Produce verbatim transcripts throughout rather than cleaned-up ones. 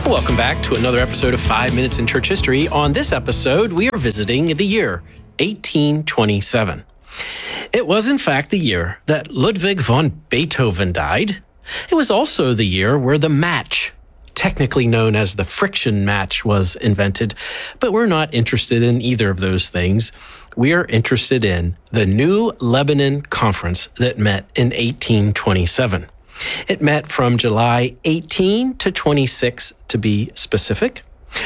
Welcome back to another episode of Five Minutes in Church History. On this episode, we are visiting the year eighteen twenty-seven. It was, in fact, the year that Ludwig von Beethoven died. It was also the year where the match, technically known as the friction match, was invented. But we're not interested in either of those things. We are interested in the New Lebanon Conference that met in eighteen twenty-seven. It met from July eighteenth to twenty-sixth, to be specific.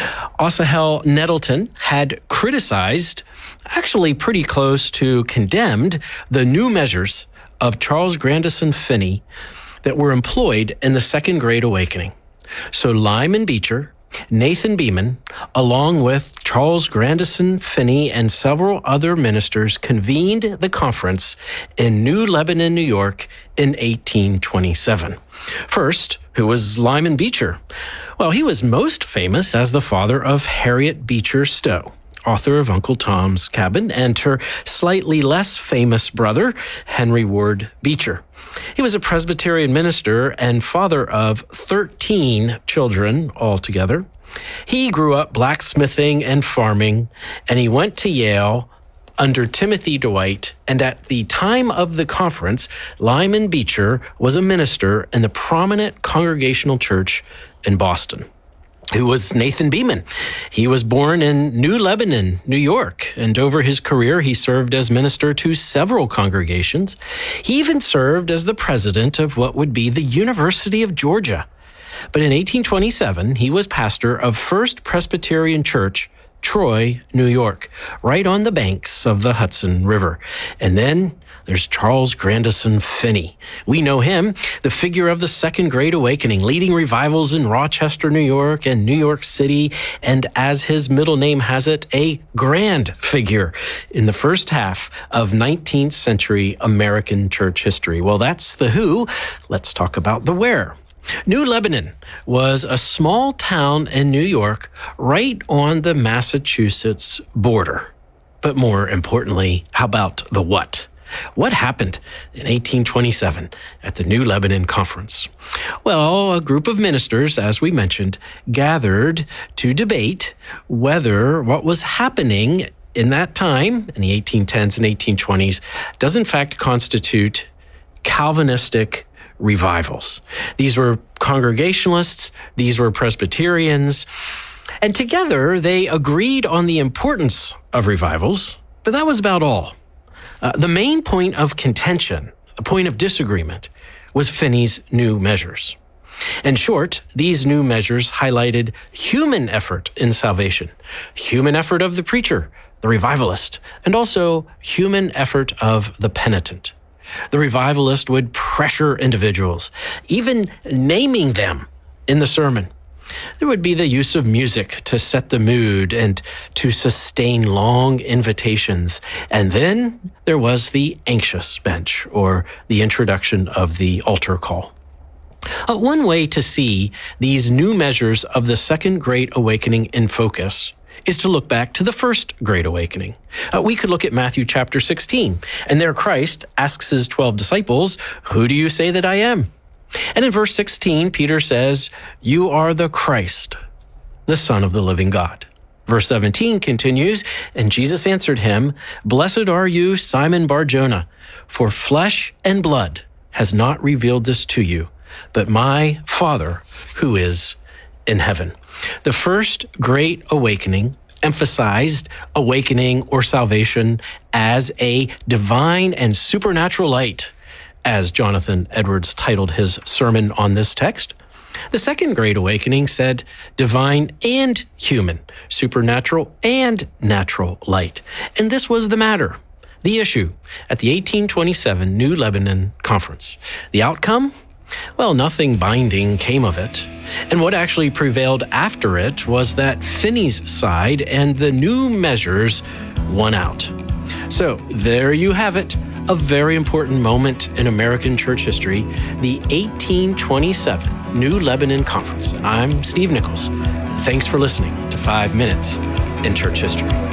Asahel Nettleton had criticized, actually pretty close to condemned, the new measures of Charles Grandison Finney that were employed in the Second Great Awakening. So Lyman Beecher, Nathan Beeman, along with Charles Grandison Finney and several other ministers, convened the conference in New Lebanon, New York in eighteen twenty-seven. First, who was Lyman Beecher? Well, he was most famous as the father of Harriet Beecher Stowe, author of Uncle Tom's Cabin, and her slightly less famous brother, Henry Ward Beecher. He was a Presbyterian minister and father of thirteen children altogether. He grew up blacksmithing and farming, and he went to Yale under Timothy Dwight, and at the time of the conference, Lyman Beecher was a minister in the prominent Congregational Church in Boston. Who was Nathan Beeman? He was born in New Lebanon, New York, and over his career, he served as minister to several congregations. He even served as the president of what would be the University of Georgia. But in eighteen twenty-seven, he was pastor of First Presbyterian Church, Troy, New York, right on the banks of the Hudson River. And then there's Charles Grandison Finney. We know him, the figure of the Second Great Awakening, leading revivals in Rochester, New York, and New York City, and as his middle name has it, a grand figure in the first half of nineteenth century American church history. Well, that's the who. Let's talk about the where. New Lebanon was a small town in New York right on the Massachusetts border. But more importantly, how about the what? What happened in eighteen twenty-seven at the New Lebanon Conference? Well, a group of ministers, as we mentioned, gathered to debate whether what was happening in that time, in the eighteen tens and eighteen twenties, does in fact constitute Calvinistic revivals. These were Congregationalists, these were Presbyterians, and together they agreed on the importance of revivals, but that was about all. Uh, the main point of contention, the point of disagreement, was Finney's new measures. In short, these new measures highlighted human effort in salvation, human effort of the preacher, the revivalist, and also human effort of the penitent. The revivalist would pressure individuals, even naming them in the sermon. There would be the use of music to set the mood and to sustain long invitations. And then there was the anxious bench, or the introduction of the altar call. Uh, one way to see these new measures of the Second Great Awakening in focus is to look back to the First Great Awakening. Uh, we could look at Matthew chapter sixteen, and there Christ asks his twelve disciples, "Who do you say that I am?" And in verse sixteen, Peter says, "You are the Christ, the Son of the living God." Verse seventeen continues, and Jesus answered him, "Blessed are you, Simon Bar-Jonah, for flesh and blood has not revealed this to you, but my Father who is in heaven." The First Great Awakening emphasized awakening or salvation as a divine and supernatural light, as Jonathan Edwards titled his sermon on this text. The Second Great Awakening said divine and human, supernatural and natural light. And this was the matter, the issue, at the eighteen twenty-seven New Lebanon Conference. The outcome? Well, nothing binding came of it. And what actually prevailed after it was that Finney's side and the new measures won out. So there you have it, a very important moment in American church history, the eighteen twenty-seven New Lebanon Conference. And I'm Steve Nichols. Thanks for listening to Five Minutes in Church History.